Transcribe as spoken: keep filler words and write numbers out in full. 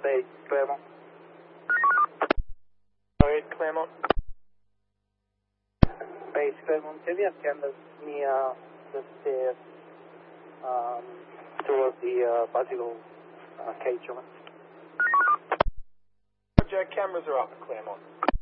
Base Claremont. Sorry, Claremont. Base Claremont, have you cameras near the stairs um, towards the uh, bicycle uh, cage on it? Roger, cameras are up at Claremont.